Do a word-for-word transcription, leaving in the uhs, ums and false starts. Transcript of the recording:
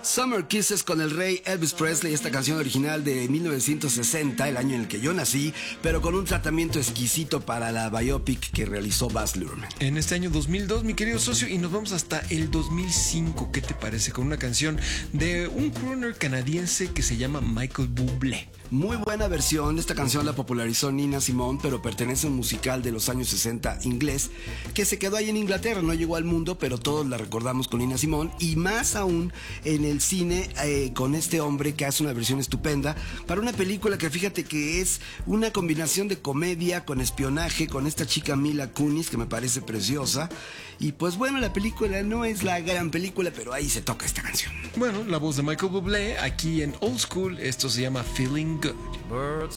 Summer Kisses con el rey Elvis Presley, esta canción original de mil novecientos sesenta, el año en el que yo nací, pero con un tratamiento exquisito para la biopic que realizó Baz Luhrmann. En este año dos mil dos, mi querido socio, y nos vamos hasta el dos mil cinco, ¿qué te parece? Con una canción de un crooner canadiense que se llama Michael Bublé. Muy buena versión, esta canción la popularizó Nina Simone, pero pertenece a un musical de los años sesenta inglés, que se quedó ahí en Inglaterra, no llegó al mundo, pero todos la recordamos con Nina Simone, y más aún en el cine eh, con este hombre que hace una versión estupenda para una película que fíjate que es una combinación de comedia con espionaje, con esta chica Mila Kunis que me parece preciosa, y pues bueno, la película no es la gran película, pero ahí se toca esta canción. Bueno, la voz de Michael Bublé aquí en Old School, esto se llama Feeling Good.